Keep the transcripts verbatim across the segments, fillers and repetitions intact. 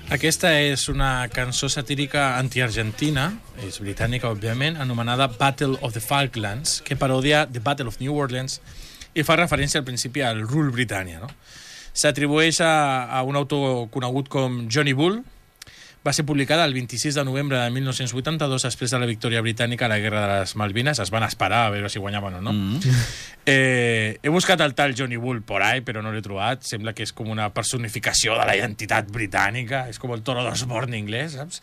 Aquesta és una cançó satírica anti-argentina, és britànica, òbviament, anomenada Battle of the Falklands, que parodia The Battle of New Orleans i fa referència al principi al Rule Britannia, no? S'atribueix a, a un autor conegut com Johnny Bull. Va ser publicada el vint-i-sis de novembre de mil nou-cents vuitanta-dos, després de la victòria britànica a la Guerra de les Malvines. Es van esperar a veure si guanyaven o no. Mm. Eh, he buscat el tal Johnny Bull por ahí, però no l'he trobat. Sembla que és com una personificació de la identitat britànica. És com el Toro d'Osborne inglès, saps?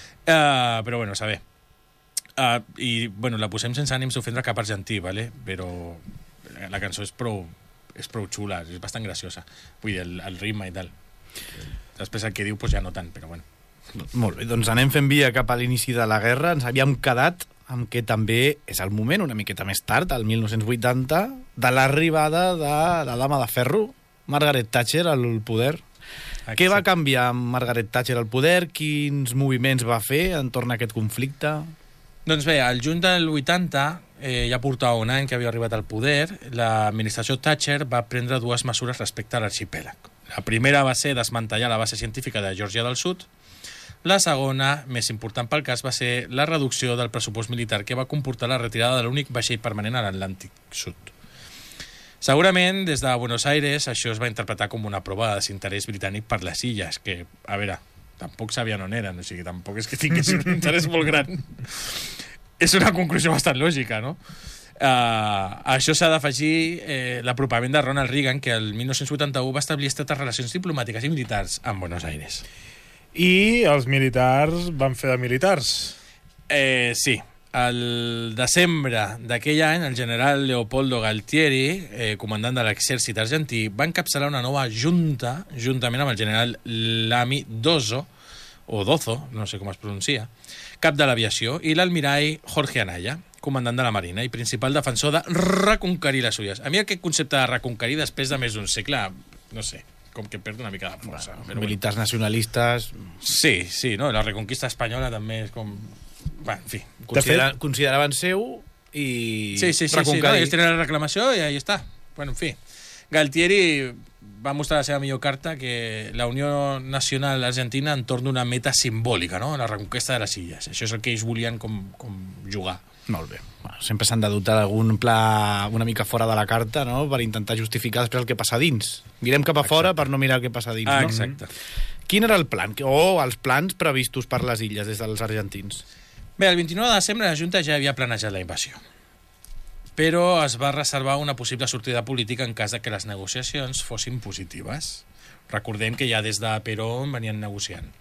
Eh, però bueno, saber. Eh, I bueno, la posem sense ànims d'ofendre cap argentí, ¿vale? Però la cançó és prou, és prou xula, és bastant graciosa. Vull dir, el, el ritme i tal. Després el que diu, pues ja no tant, però bueno. Molt bé, doncs anem fent via cap a l'inici de la guerra. Ens havíem quedat amb que també és el moment, una miqueta més tard, el mil nou-cents vuitanta, de l'arribada de la dama de ferro, Margaret Thatcher, al poder. Exacte. Què va canviar amb Margaret Thatcher al poder? Quins moviments va fer entorn a aquest conflicte? Doncs bé, al juny del vuitanta, eh, ja portava un any que havia arribat al poder, l'administració Thatcher va prendre dues mesures respecte a l'arxipèlag. La primera va ser desmantellar la base científica de Geòrgia del Sud. La segona, més important pel cas, va ser la reducció del pressupost militar que va comportar la retirada de l'únic vaixell permanent a l'Atlàntic Sud. Segurament, des de Buenos Aires, això es va interpretar com una prova de desinterès britànic per les illes, que, a veure, tampoc sabien on eren, o sigui, tampoc és que tinguessin un interès molt gran. És una conclusió bastant lògica, no? Uh, a això s'ha d'afegir eh, l'apropament de Ronald Reagan, que el mil nou-cents vuitanta-u va establir estretes relacions diplomàtiques i militars amb Buenos Aires. I els militars van fer de militars. Eh, sí. El desembre d'aquell any, el general Leopoldo Galtieri, eh, comandant de l'exèrcit argentí, va encapçalar una nova junta, juntament amb el general Lamy Dozo, o Dozo, no sé com es pronuncia, cap de l'aviació, i l'almirall Jorge Anaya, comandant de la Marina i principal defensor de reconquerir les illes. A mi aquest concepte de reconquerir després de més d'un segle, no sé, com que perd una mica de força. Bueno, però militars bueno. Nacionalistes... Sí, sí, no? La reconquista espanyola també és com... Bueno, en fi. Considera... Consideraven seu i... Sí, sí, sí, sí no? Ells tenen la reclamació i ahí està. Bueno, en fi. Galtieri va mostrar la seva millor carta, que la Unió Nacional Argentina entorn d'una meta simbòlica, no? La reconquesta de les illes. Això és el que ells volien com, com jugar. Molt bé. Bueno, sempre s'han de dotar d'algun pla una mica fora de la carta, no?, per intentar justificar després el que passa dins. Mirem cap a exacte. Fora per no mirar el que passa dins, ah, no? Exacte. Quin era el plan? O els plans previstos per les illes des dels argentins? Bé, el vint-i-nou de desembre la Junta ja havia planejat la invasió, però es va reservar una possible sortida política en cas de que les negociacions fossin positives. Recordem que ja des de Perón venien negociant.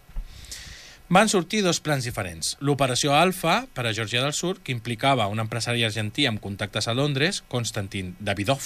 Van sortir dos plans diferents. L'operació Alfa per a Geòrgia del Sud, que implicava un empresari argentí amb contactes a Londres, Konstantin Davidov.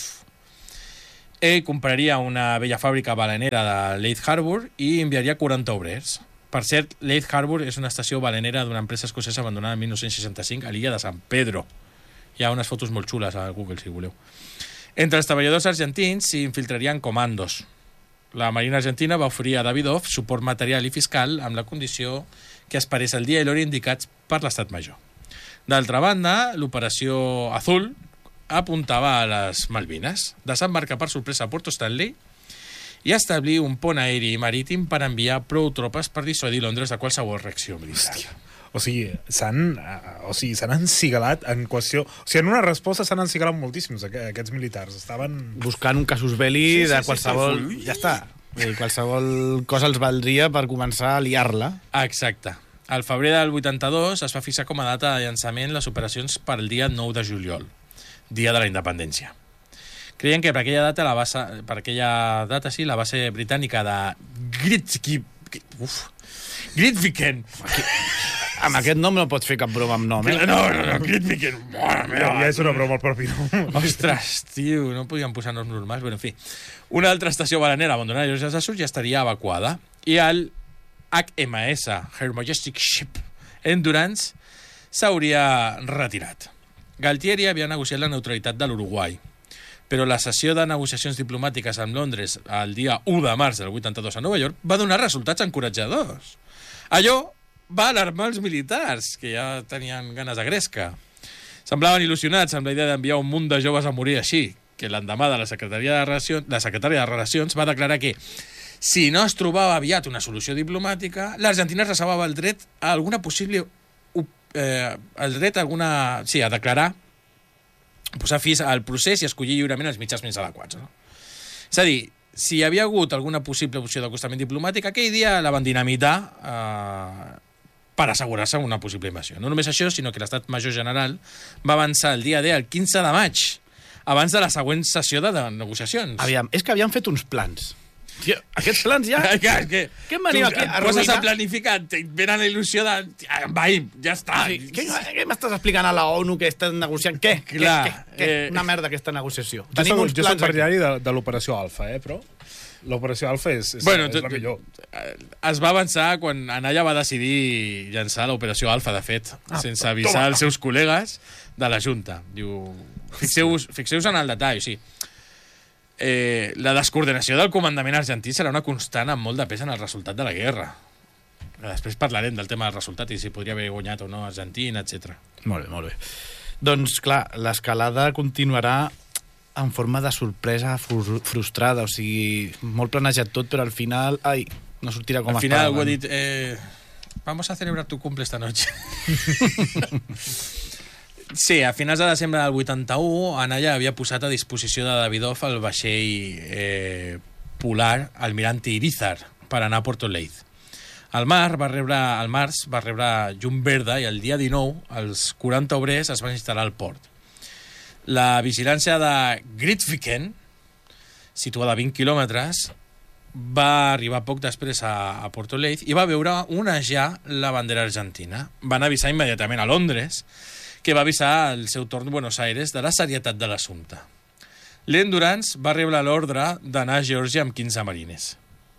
Ell compraria una vella fàbrica balenera de Leith Harbour i enviaria quaranta obrers. Per cert, Leith Harbour és una estació balenera d'una empresa escocesa abandonada en mil nou-cents seixanta-cinc a l'illa de San Pedro. Hi ha unes fotos molt xules a Google, si voleu. Entre els treballadors argentins s'hi infiltrarien comandos. La Marina Argentina va oferir a Davidov suport material i fiscal amb la condició que esperés el dia i l'hora indicats per l'Estat Major. D'altra banda, l'operació Azul apuntava a les Malvines, desembarcar per sorpresa a Port Stanley i establir un pont aeri i marítim per enviar prou tropes per dissuadir Londres de qualsevol reacció militar. Hòstia. O sigui, s'han o sigui, s'han encigalat en qüestió... O sigui, en una resposta s'han encigalat moltíssims aquests militars. Estaven... buscant un casus belli sí, sí, de qualsevol... Sí, sí, ja està. I qualsevol cosa els valdria per començar a liar-la. Exacte. Al febrer del vuitanta-dos es va fixar com a data de llançament les operacions per al dia nou de juliol, dia de la independència. Creien que per aquella data, la base, per aquella data sí, la base britànica de Grytviken... Uf... Grytviken... Amb aquest nom no pots fer cap broma amb nom, eh? No, no, no, Grytviken... Ja, ja és una broma al propi nom. Ostres, tio, no podien posar noms normals. Bueno, en fi, una altra estació balenera abandonada a Geòrgia del Sud ja estaria evacuada i el H M S, Her Majestic Ship Endurance, s'hauria retirat. Galtieri havia negociat la neutralitat de l'Uruguai, però la sessió de negociacions diplomàtiques amb Londres el dia u de març del vuitanta-dos a Nova York va donar resultats encoratjadors. Allò va alarmar els militars, que ja tenien ganes de gresca. Semblaven il·lusionats amb la idea d'enviar un munt de joves a morir així, que l'endemà de la secretaria de Relacions, la secretària de Relacions va declarar que Si no es trobava aviat una solució diplomàtica, l'Argentina reservava el dret a alguna possible... Eh, el dret a alguna... Sí, a declarar, posar fi al procés i escollir lliurement els mitjans més adequats. No? És a dir, si hi havia hagut alguna possible opció d'acostament diplomàtic, aquell dia la van dinamitar eh, per assegurar-se una possible invasió. No només això, sinó que l'Estat Major General va avançar el dia D, el quinze de maig, abans de la següent sessió de negociacions. Aviam, és que havien fet uns plans. Tio, aquests plans ja... Clar, que Què em veniu tu aquí a et poses arruïnar? a planificar, et venen la il·lusió de... Vai, ja està. Sí, què què m'estàs explicant a la ONU que estan negociant? Què? Clar, què, què, què? eh, Una merda aquesta negociació. Jo Tenim soc, uns jo soc plans aquí. partidari de, de l'operació Alfa, eh, però l'operació Alfa és, és, Bueno, és tu- la millor. Es va avançar quan Anaya va decidir llançar l'operació Alfa, de fet, Ah, sense avisar toma. els seus col·legues de la Junta. Diu, fixeu-vos fixeu en el detall, sí. Eh, la descoordinació del comandament argentí serà una constant amb molt de pes en el resultat de la guerra. Després parlarem del tema del resultat i si podria haver guanyat o no Argentina, etcètera. Molt bé, molt bé. Doncs, clar, l'escalada continuarà en forma de sorpresa fru- frustrada, o sigui, molt planejat tot, però al final, ai, no sortirà com Al final esperaven. algú ha dit, eh, vamos a celebrar tu cumple esta noche. Sí, a finals de desembre del vuitanta-u, Anaya havia posat a disposició de Davidoff el vaixell eh, polar Almirante Irizar per anar a Porto Leith. El mar va rebre, el març va rebre llum verda i el dia dinou els quaranta obrers es van instal·lar al port. La vigilància de Grytviken, situada a vint quilòmetres, va arribar poc després a, a Porto Leith i va veure onejar la bandera argentina. Van avisar immediatament a Londres, que va avisar al seu torn Buenos Aires de la serietat de l'assumpte. L'Endurance va rebre l'ordre d'anar a Geòrgia amb quinze marines.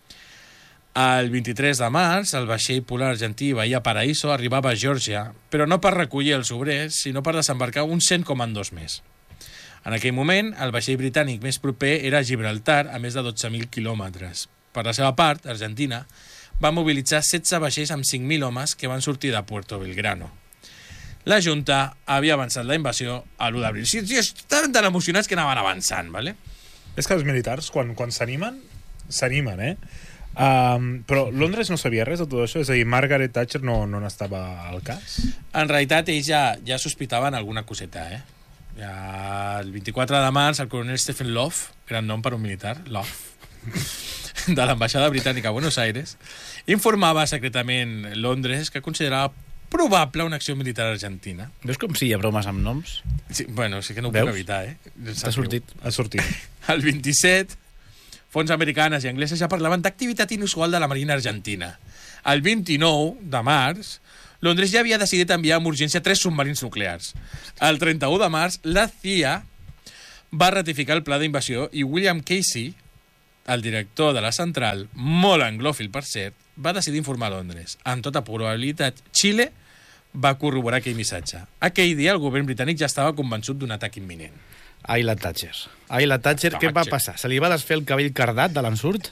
El vint-i-tres de març, el vaixell polar argentí Bahia Paraíso arribava a Geòrgia, però no per recollir els obrers, sinó per desembarcar uns cent comandos més. En aquell moment, el vaixell britànic més proper era Gibraltar, a més de dotze mil quilòmetres. Per la seva part, Argentina va mobilitzar setze vaixells amb cinc mil homes que van sortir de Puerto Belgrano. La Junta havia avançat la invasió a l'u d'abril. Sí, sí, estaven tan emocionats que anaven avançant, ¿vale? És que els militars, quan, quan s'animen, s'animen, eh? Um, però Londres no sabia res de tot això? És a dir, Margaret Thatcher no, no n'estava al cas? En realitat, ells ja, ja sospitaven alguna coseta, eh? Ja, el vint-i-quatre de març, el coronel Stephen Love, gran nom per un militar, Love, de l'ambaixada britànica a Buenos Aires, informava secretament Londres que considerava probable una acció militar argentina. Veus com si hi ha bromes amb noms? Sí, bueno, sí que no ho Veus? puc evitar, eh? T'ha sortit. Ha sortit. El vint-i-set, fonts americanes i angleses ja parlaven d'activitat inusual de la Marina Argentina. El vint-i-nou de març, Londres ja havia decidit enviar amb urgència tres submarins nuclears. El trenta-u de març, la C I A va ratificar el pla d'invasió i William Casey, el director de la central, molt anglòfil per cert, va decidir informar a Londres. Amb tota probabilitat, Xile va corroborar aquell missatge. Aquell dia el govern britànic ja estava convençut d'un atac imminent. Ai, la Thatcher. Ai, la Thatcher, què va passar? Se li va desfer el cabell cardat de l'ensurt?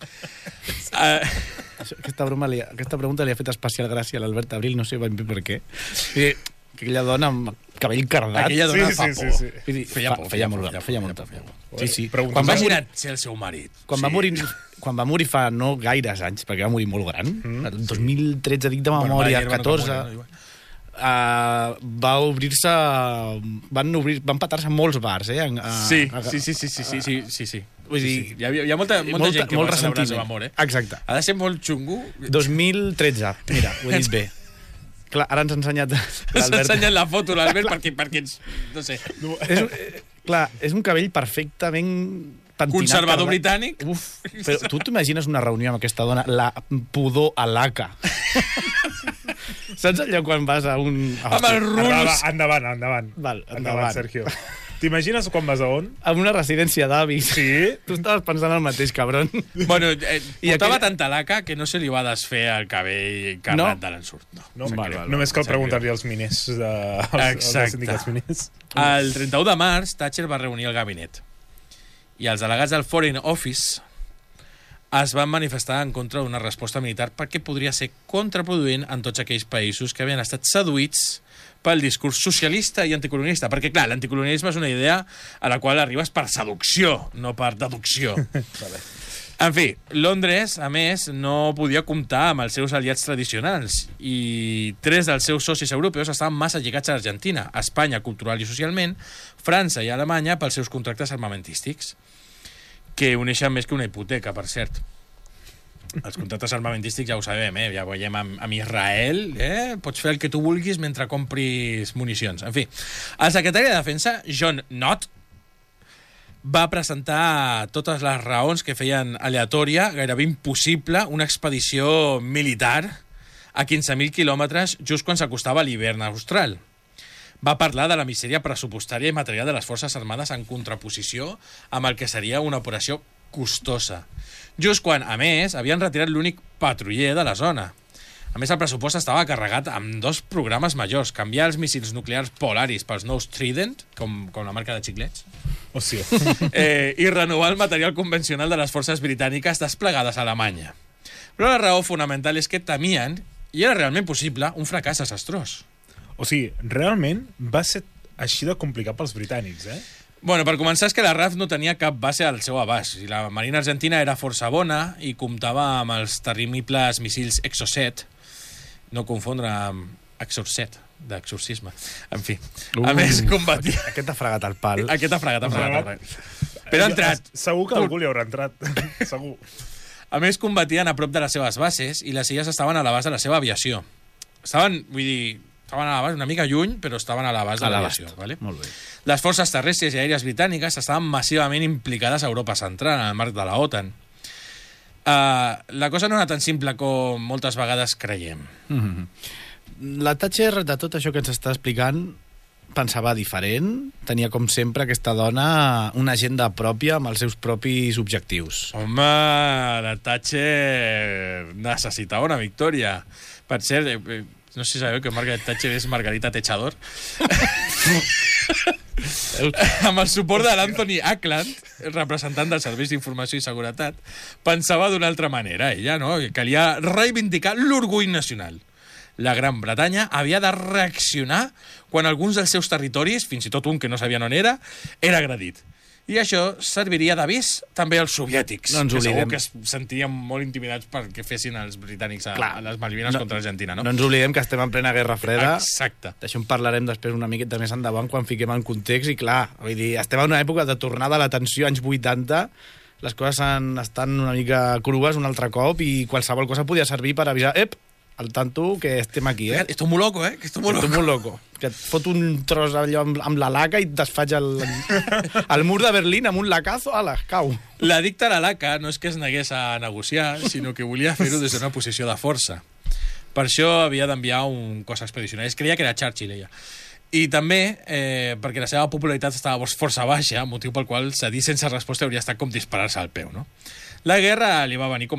Uh, Aquesta, broma li, aquesta pregunta li ha fet especial gràcia a l'Albert Abril, no sé ben bé per què. I, aquella dona amb cabell cardat... aquella dona Sí, fa sí, por. sí, sí. Vull dir, Feia fa- por, feia feia molt por, feia, feia feia por, molta feia por. por. Sí, sí. Pregunta- Quan va, morir, Imagina't ser el seu marit. quan, va morir, quan va morir fa no gaires anys, perquè va morir molt gran, mm, el dos mil tretze, dic de memòria, Bueno, va, catorze... no, no, no, Uh, va obrir-se van, obrir, van patar-se molts bars eh? A, Sí, a, sí, sí, sí, sí, sí, sí, sí, sí. Vull dir, sí, sí. Hi, ha, hi ha molta, molta, molta- gent que molt va celebrar el seu ressentiment. amor, eh? Exacte. Ha de ser molt xungo. dos mil tretze, mira, ho he dit bé. Clar, ara ens ha ensenyat S'ha l'Albert. ensenyat la foto, l'Albert, perquè, perquè ens... No sé. És, un- eh, clar, és un cabell perfectament pentinat. Conservador cardat. britànic. Uf, però tu t'imagines una reunió amb aquesta dona, la pudor a l'A C A. Saps allò quan vas a un... Amb el ruls. Endavant, endavant, endavant. Val, endavant, endavant. Sergio. T'imagines quan vas a on? A una residència d'avis. Sí? Tu estaves pensant el mateix, cabron. Bueno, eh, I portava aquella- tanta laca que no se li va desfer el cabell cardat No? de l'ensurt. No. No, Val, val, només cal val. preguntar-li als miners, de, als, als Exacte. sindicats miners. El trenta-u de març, Thatcher va reunir el gabinet i els delegats del Foreign Office es van manifestar en contra d'una resposta militar perquè podria ser contraproduent en tots aquells països que havien estat seduïts pel discurs socialista i anticolonialista. Perquè, clar, l'anticolonialisme és una idea a la qual arribes per seducció, no per deducció. Vale. En fi, Londres, a més, no podia comptar amb els seus aliats tradicionals i tres dels seus socis europeus estaven massa lligats a Argentina, Espanya cultural i socialment, França i Alemanya pels seus contractes armamentístics, que uneixen més que una hipoteca, per cert. Els contractes armamentístics ja ho sabem, eh? Ja ho veiem amb, amb Israel, eh? Pots fer el que tu vulguis mentre compris municions. En fi, el secretari de Defensa, John Nott, va presentar totes les raons que feien aleatòria, gairebé impossible, una expedició militar a quinze mil quilòmetres just quan s'acostava l'hivern austral. Va parlar de la misèria pressupostària i material de les Forces Armades en contraposició amb el que seria una operació costosa. Just quan, a més, havien retirat l'únic patruller de la zona. A més, el pressupost estava carregat amb dos programes majors. Canviar els míssils nuclears Polaris pels nous Trident, com, com la marca de xiclets, O sigui, eh, i renovar el material convencional de les forces britàniques desplegades a Alemanya. Però la raó fonamental és que temien, i era realment possible, un fracàs desastrós. o sigui, realment va ser així de complicat pels britànics, eh? Bueno, per començar, és que la R A F no tenia cap base al seu abast. I la Marina Argentina era força bona i comptava amb els terribles missils Exocet, no confondre amb Exorcet, d'exorcisme. En fi, a Uh, més, combatia... Aquest ha fregat el pal. Aquest ha fregat, ha fregat. Ha fregat. Però ha entrat. Segur que algú li haurà entrat. Segur. A més, combatien a prop de les seves bases i les illes estaven a l'abast de la seva aviació. Estaven, vull dir, estaven a l'abast, una mica lluny, però estaven a l'abast de A l'abast. l'aviació. Vale? Molt bé. Les forces terrestres i aèries britàniques estaven massivament implicades a Europa Central, en el marc de la OTAN. Uh, la cosa no era tan simple com moltes vegades creiem. Mm-hmm. La Thatcher, de tot això que ens està explicant, pensava diferent. Tenia, com sempre, aquesta dona una agenda pròpia amb els seus propis objectius. Home, la Thatcher necessitava una victòria. Per cert, eh, eh, no sé si sabeu que Margaret Thatcher és Margarita Techador. Amb el suport de l'Anthony Ackland, representant dels serveis d'informació i seguretat, pensava d'una altra manera. Ella, no? Calia reivindicar l'orgull nacional. La Gran Bretanya havia de reaccionar quan alguns dels seus territoris, fins i tot un que no sabien on era, era agredit. I això serviria d'avís també als soviètics, No ens que segur oblidem. que es sentien molt intimidats perquè fessin els britànics a, Clar. a les Malvines No- contra Argentina, no? No ens oblidem que estem en plena Guerra Freda. Exacte. D'això en parlarem després una miqueta més endavant quan fiquem en context i clar, vull dir, estem en una època de tornada a la tensió, anys vuitanta, les coses han, estan una mica crues un altre cop i qualsevol cosa podia servir per avisar, ep, al tanto que estem aquí, eh? Esto es muy loco, eh? Que esto es muy Esto loco. és molt loco. Que et fot un tros allò amb, amb la laca i et desfaig el, el mur de Berlín amb un lacazo, ala, cau. L'addicte a la laca no és que es negués a negociar, sinó que volia fer-ho des d'una posició de força. Per això havia d'enviar un cos expedicionari. Es creia que era Churchill, ella. I també eh, perquè la seva popularitat estava força baixa, motiu pel qual cedir sense resposta hauria estat com disparar-se al peu, no? La guerra li va venir com